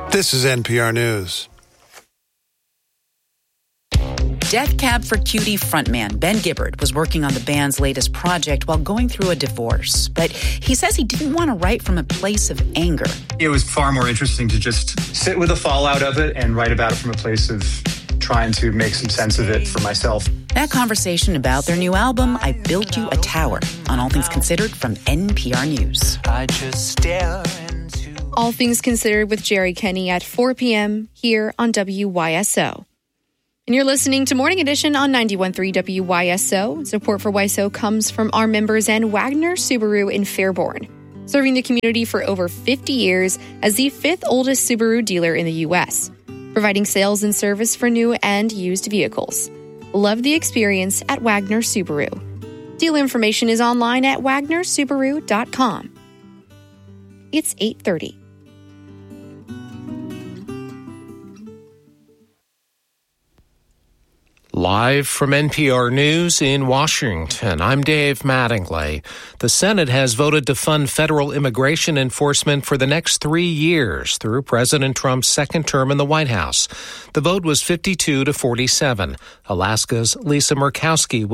This is NPR News. Death Cab for Cutie frontman Ben Gibbard was working on the band's latest project while going through a divorce. But he says he didn't want to write from a place of anger. It was far more interesting to just sit with the fallout of it and write about it from a place of trying to make some sense of it for myself. That conversation about their new album, I Built You a Tower, on All Things Considered from NPR News. I just stare into All Things Considered with Jerry Kenny at 4 p.m. here on WYSO. And you're listening to Morning Edition on 91.3 WYSO. Support for YSO comes from our members and Wagner Subaru in Fairborn, serving the community for over 50 years as the fifth oldest Subaru dealer in the U.S., providing sales and service for new and used vehicles. Love the experience at Wagner Subaru. Dealer information is online at wagnersubaru.com. It's 8:30. Live from NPR News in Washington, I'm Dave Mattingly. The Senate has voted to fund federal immigration enforcement for the next 3 years through President Trump's second term in the White House. The vote was 52 to 47. Alaska's Lisa Murkowski